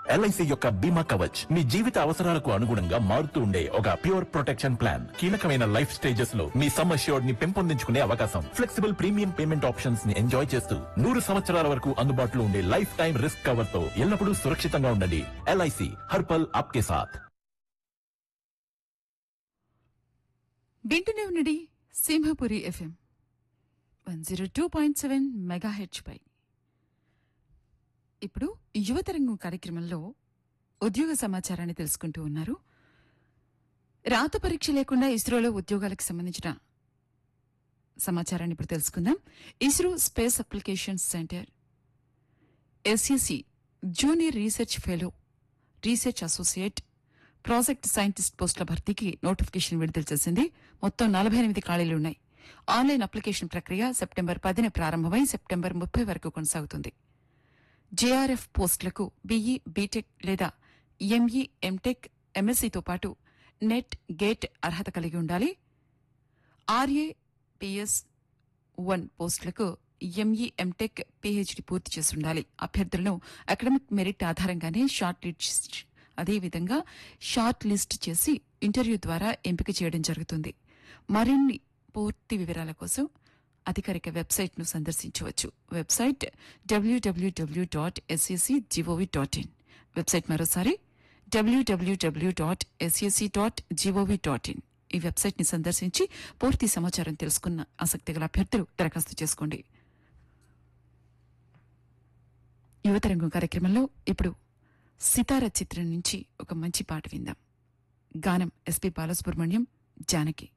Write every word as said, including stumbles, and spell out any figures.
LIC యొక్క బీమా కవచ్ మీ జీవిత అవసరాలకు అనుగుణంగా మారుతూ ఉండే ఒక ప్యూర్ ప్రొటెక్షన్ ప్లాన్. కీలకమైన లైఫ్ స్టేజెస్ లో మీ సమ్ అష్యూర్డ్ ని పెంపొందించుకునే అవకాశం, ఫ్లెక్సిబుల్ ప్రీమియం పేమెంట్ ఆప్షన్స్ ని ఎంజాయ్ చేస్తూ నూరు సంవత్సరాల వరకు అందుబాటులో ఉండే లైఫ్ టైం రిస్క్ కవర్ తో ఎల్లప్పుడూ సురక్షితంగా ఉండండి. ఎల్ఐసి హర్పల్ ఆప్కే సాథ్. వింటూనే ఉన్నది Simhapuri FM one zero two point seven mega H పై. ఇప్పుడు యువతరంగం కార్యక్రమంలో ఉద్యోగ సమాచారాన్ని తెలుసుకుంటూ ఉన్నారు. రాత పరీక్ష లేకుండా ఇస్రోలో ఉద్యోగాలకు సంబంధించిన సమాచారాన్ని ఇప్పుడు తెలుసుకుందాం. ISRO space applications centre SEC junior research fellow, research associate, project scientist పోస్టుల భర్తీకి నోటిఫికేషన్ విడుదల చేసింది. మొత్తం నలభై ఎనిమిది ఖాళీలున్నాయి. ఆన్లైన్ అప్లికేషన్ ప్రక్రియ సెప్టెంబర్ పదిన ప్రారంభమై సెప్టెంబర్ ముప్పై వరకు కొనసాగుతుంది. జేఆర్ఎఫ్ పోస్టులకు బీఈ, బీటెక్ లేదా ఎంఈ, ఎంటెక్, ఎంఎస్సీతో పాటు నెట్, గేట్ అర్హత కలిగి ఉండాలి. ఆర్ఏ, పిఎస్ వన్ పోస్టులకు ఎంఈ, ఎంటెక్, పీహెచ్డీ పూర్తి చేసి ఉండాలి. అభ్యర్థులను అకాడమిక్ మెరిట్ ఆధారంగానే షార్ట్ లిస్ట్ అదేవిధంగా షార్ట్ లిస్ట్ చేసి ఇంటర్వ్యూ ద్వారా ఎంపిక చేయడం జరుగుతుంది. మరిన్ని పూర్తి వివరాల కోసం అధికారిక వెబ్సైట్ను సందర్శించవచ్చు. Website WWW dot SEC GOV dot in. Website మరోసారి డబ్ల్యూడబ్ల్యూడబ్ల్యూ dot SEC dot GOV dot in. ఈ వెబ్సైట్ని సందర్శించి పూర్తి సమాచారం తెలుసుకున్న ఆసక్తి గల అభ్యర్థులు దరఖాస్తు చేసుకోండి. యువతరంగం కార్యక్రమంలో ఇప్పుడు సితార చిత్రం నుంచి ఒక మంచి పాట విందాం. గానం ఎస్పి బాలసుబ్రహ్మణ్యం, జానకి.